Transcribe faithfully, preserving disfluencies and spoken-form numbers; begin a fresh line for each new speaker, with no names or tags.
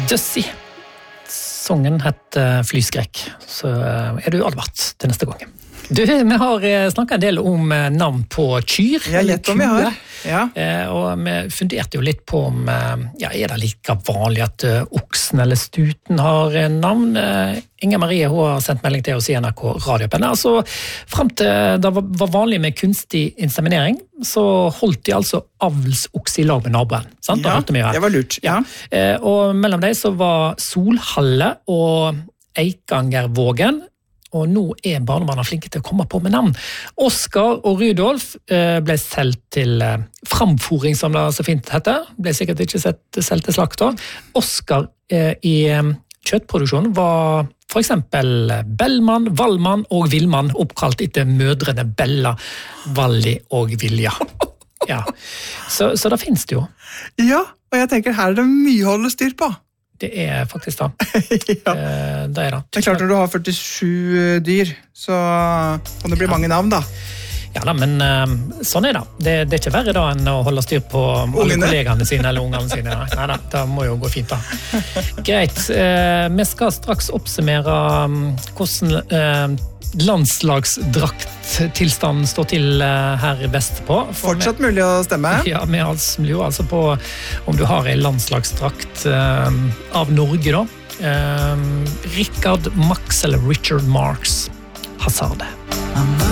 Døssi. Sången heter Flyskrekk, så er du advart til neste gang. Du, vi har snakket en del om navn på kyr.
Ja, litt om vi har. Ja.
Og vi funderte jo litt på om, ja, er det like vanlig at oksen eller stuten har navn? Inger Marie hun har sendt melding til oss i N R K Radiopen. Altså, frem til det var vanlig med kunstig inseminering, så holdt de altså avlsokse i lag med naboen. Sant?
Ja,
det,
det var lurt. Ja.
Og mellom dem så var Solhalle og Eikangervågen. Og nå er barnebarna flinke til å komme på med navn. Oskar og Rudolf ble solgt til framforing, som det så fint heter. Ble sikkert ikke solgt til slakt da. Oskar i kjøttproduksjonen var for eksempel Bellman, Valmann og Vilman, oppkalt etter mødrene Bella, Valli og Vilja. Ja. Så, så det finnes det jo.
Ja, og jeg tenker her er det mye å holde styr på.
Det er faktisk da.
Ja.
Det er da.
Det er klart når du har førtisju dyr, så kan det bli ja. mange navn da.
Ja da, men sånn er det. Det, det er ikke verre da enn å holde styr på alle ungene. Kollegene sine eller ungene sine. Nei da, det må jo gå fint da. Greit, vi skal straks oppsummere hvordan landslagsdrakttilstanden står til her vest på.
Fortsatt mulig å stemme.
Ja, vi lurer altså på om du har en landslagsdrakt uh, av Norge da. Uh, Richard Max eller Richard Marx Hazard.